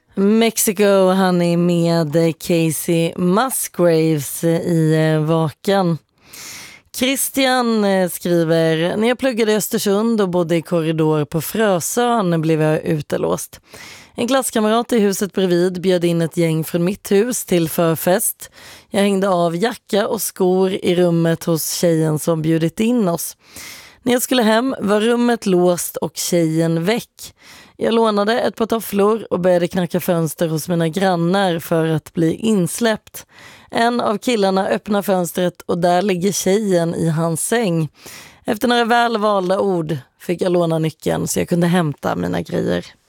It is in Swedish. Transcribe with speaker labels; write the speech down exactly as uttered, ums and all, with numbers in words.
Speaker 1: Mexico Honey med Casey Musgraves i Vaken. Christian skriver: när jag pluggade i Östersund och bodde i korridor på Frösön blev jag utelåst. En klasskamrat i huset bredvid bjöd in ett gäng från mitt hus till förfest. Jag hängde av jacka och skor i rummet hos tjejen som bjudit in oss. När jag skulle hem var rummet låst och tjejen väck. Jag lånade ett par tofflor och började knacka fönster hos mina grannar för att bli insläppt. En av killarna öppnar fönstret och där ligger tjejen i hans säng. Efter några välvalda ord fick jag låna nyckeln så jag kunde hämta mina grejer.